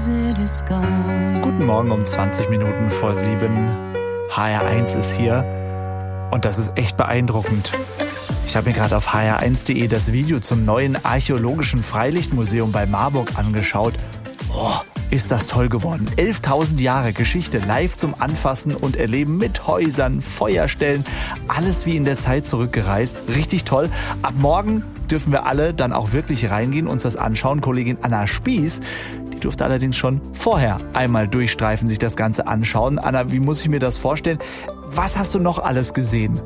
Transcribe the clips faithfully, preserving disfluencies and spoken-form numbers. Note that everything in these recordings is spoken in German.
Guten Morgen um zwanzig Minuten vor sieben. H R eins ist hier und das ist echt beeindruckend. Ich habe mir gerade auf h r eins punkt de das Video zum neuen archäologischen Freilichtmuseum bei Marburg angeschaut. Oh, ist das toll geworden. elftausend Jahre Geschichte live zum Anfassen und Erleben mit Häusern, Feuerstellen, alles wie in der Zeit zurückgereist. Richtig toll. Ab morgen dürfen wir alle dann auch wirklich reingehen, uns das anschauen. Kollegin Anna Spieß, die durfte allerdings schon vorher einmal durchstreifen, sich das Ganze anschauen. Anna, wie muss ich mir das vorstellen? Was hast du noch alles gesehen?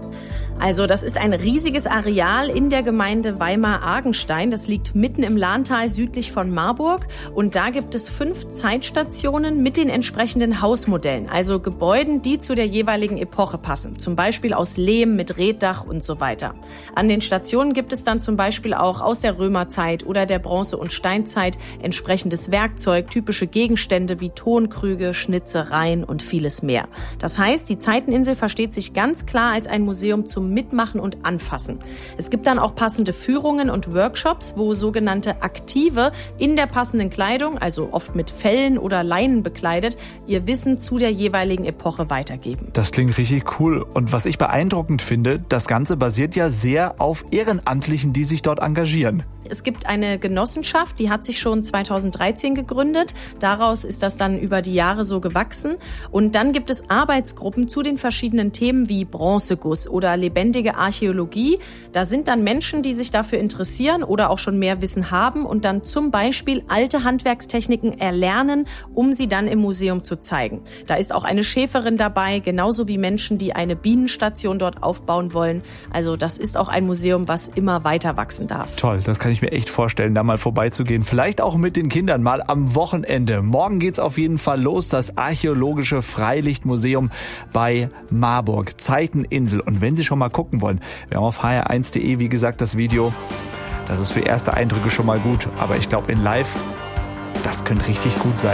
Also das ist ein riesiges Areal in der Gemeinde Weimar-Argenstein. Das liegt mitten im Lahntal südlich von Marburg. Und da gibt es fünf Zeitstationen mit den entsprechenden Hausmodellen. Also Gebäuden, die zu der jeweiligen Epoche passen. Zum Beispiel aus Lehm mit Reetdach und so weiter. An den Stationen gibt es dann zum Beispiel auch aus der Römerzeit oder der Bronze- und Steinzeit entsprechendes Werkzeug, typische Gegenstände wie Tonkrüge, Schnitzereien und vieles mehr. Das heißt, die Zeiteninsel versteht sich ganz klar als ein Museum zum Mitmachen und Anfassen. Es gibt dann auch passende Führungen und Workshops, wo sogenannte Aktive in der passenden Kleidung, also oft mit Fellen oder Leinen bekleidet, ihr Wissen zu der jeweiligen Epoche weitergeben. Das klingt richtig cool. Und was ich beeindruckend finde, das Ganze basiert ja sehr auf Ehrenamtlichen, die sich dort engagieren. Es gibt eine Genossenschaft, die hat sich schon zweitausenddreizehn gegründet. Daraus ist das dann über die Jahre so gewachsen. Und dann gibt es Arbeitsgruppen zu den verschiedenen Themen wie Bronzeguss oder lebendige Archäologie. Da sind dann Menschen, die sich dafür interessieren oder auch schon mehr Wissen haben und dann zum Beispiel alte Handwerkstechniken erlernen, um sie dann im Museum zu zeigen. Da ist auch eine Schäferin dabei, genauso wie Menschen, die eine Bienenstation dort aufbauen wollen. Also das ist auch ein Museum, was immer weiter wachsen darf. Toll, das kann ich mir echt vorstellen, da mal vorbeizugehen. Vielleicht auch mit den Kindern mal am Wochenende. Morgen geht's auf jeden Fall los, das archäologische Freilichtmuseum bei Marburg, Zeiteninsel. Und wenn Sie schon mal gucken wollen, wir haben auf h r eins punkt de, wie gesagt, das Video. Das ist für erste Eindrücke schon mal gut, aber ich glaube in live, das könnte richtig gut sein.